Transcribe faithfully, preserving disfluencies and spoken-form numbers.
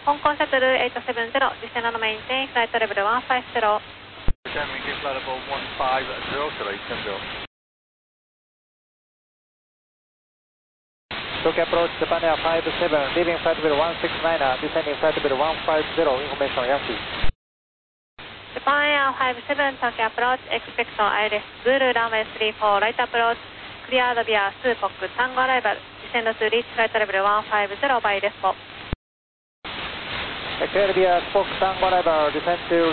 香港シャトルはちななゼロ、実践のメインテイン、フライトレベルいちごゼロ。 Determining gives flight level one five zero, so eight seven zero. Tokyo approach Japan Air five seven, leaving flight level one six nine, descending flight level one five zero, information Yankee. Japan Air five seven, Tokyo approach, expect I L S, Zulu runway three four, right approach, cleared via Supok, Tango arrival, descend to reach flight level one five zero by Respo. Cleared via Supok, Tango arrival, descend to